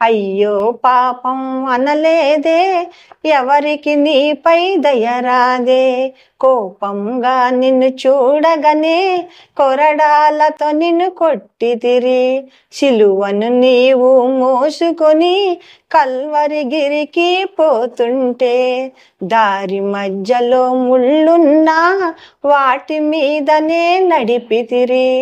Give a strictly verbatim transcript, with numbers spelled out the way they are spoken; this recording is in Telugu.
అయ్యో పాపం అనలేదే, ఎవరికి నీపై దయరాదే. కోపంగా నిన్ను చూడగానే కొరడాలతో నిన్ను కొట్టితిరి. సిలువను నీవు మోసుకొని కల్వరిగిరికి పోతుంటే, దారి మధ్యలో ముళ్ళున్నా వాటి మీదనే నడిపితిరి.